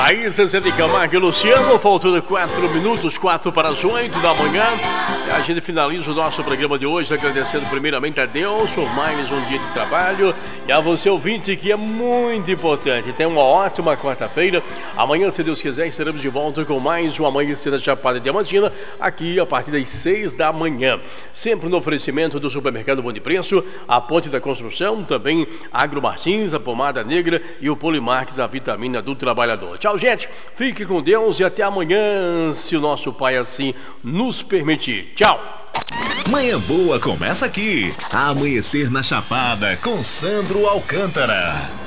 Aí, Zezé de Camargo e Luciano, faltando 4 minutos, 4 para as 8 da manhã. E a gente finaliza o nosso programa de hoje, agradecendo primeiramente a Deus por mais um dia de trabalho. E a você, ouvinte, que é muito importante. Tenha uma ótima quarta-feira. Amanhã, se Deus quiser, estaremos de volta com mais um Amanhecer da Chapada Diamantina, aqui a partir das 6 da manhã. Sempre no oferecimento do Supermercado Bom de Preço, a Ponte da Construção, também Agro Martins, a Pomada Negra e o Polimarques, a vitamina do trabalhador. Tchau, gente. Fique com Deus e até amanhã, se o nosso Pai assim nos permitir. Tchau. Manhã Boa começa aqui. Amanhecer na Chapada com Sandro Alcântara.